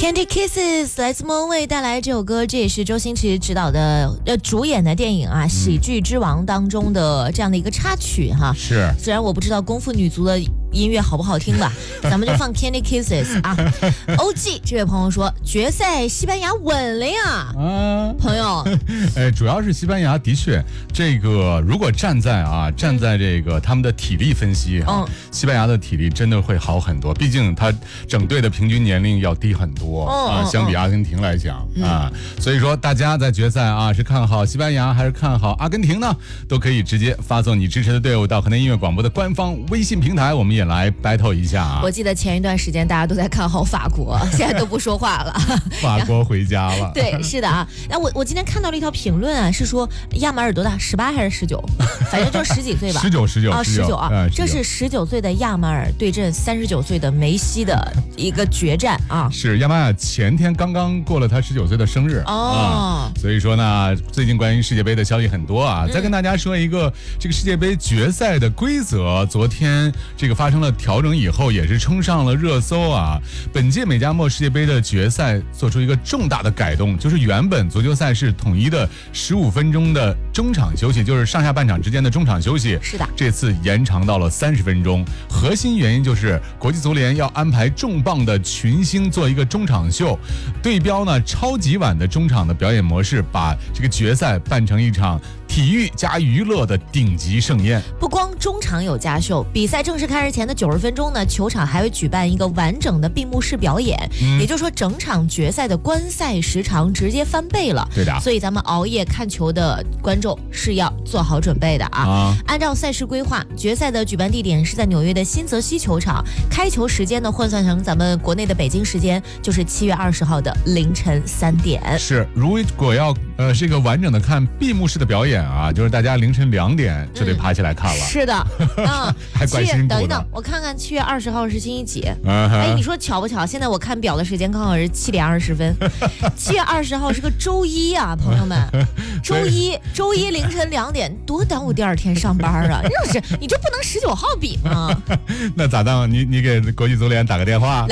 Candy Kisses 来自莫文蔚带来这首歌，这也是周星驰执导的主演的电影啊《喜剧之王》当中的这样的一个插曲哈。 是， 虽然我不知道功夫女足的音乐好不好听吧，咱们就放 Candy Kisses 啊。OG 这位朋友说，决赛西班牙稳了呀，朋友。 主要是西班牙的确这个，如果站在这个他们的体力分析西班牙的体力真的会好很多，毕竟他整队的平均年龄要低很多相比阿根廷来讲所以说大家在决赛是看好西班牙还是看好阿根廷呢？都可以直接发送你支持的队伍到河南音乐广播的官方微信平台，我们也来 battle 一下我记得前一段时间大家都在看好法国，现在都不说话了。 法国回家了。 对，是的啊。那我今天看到了一条评论是说亚马尔多大，18还是19？反正就十几岁吧。19啊，这是19岁的亚马尔对阵39岁的梅西的一个决战啊。 是亚马尔前天刚刚过了他19岁的生日所以说呢，最近关于世界杯的消息很多再跟大家说一个这个世界杯决赛的规则，昨天这个发生了调整以后，也是冲上了热搜本届美加墨世界杯的决赛做出一个重大的改动，就是原本足球赛是统一的15分钟的中场休息，就是上下半场之间的中场休息。 是的， 这次延长到了30分钟。核心原因就是国际足联要安排重磅的群星做一个中场秀，对标呢超级碗的中场的表演模式，把这个决赛办成一场体育加娱乐的顶级盛宴。 不光中场有加秀，比赛正式开始前的90分钟呢，球场还会举办一个完整的闭幕式表演，也就是说整场决赛的观赛时长直接翻倍了。 对的， 所以咱们熬夜看球的观众是要做好准备的按照赛事规划，决赛的举办地点是在纽约的新泽西球场，开球时间呢换算成咱们国内的北京时间，就是7月20号的凌晨3点。 是，如果要是一个完整的看闭幕式的表演就是大家凌晨2点就得爬起来看了。 是的还怪辛苦的。 等一等，我看看7月20号是星期几你说巧不巧？现在我看表的时间刚好是7点20分7月20号是个周一朋友们周一凌晨2点，多耽误第2天上班就是你就不能19号比吗？ 那咋当？你给国际足联打个电话。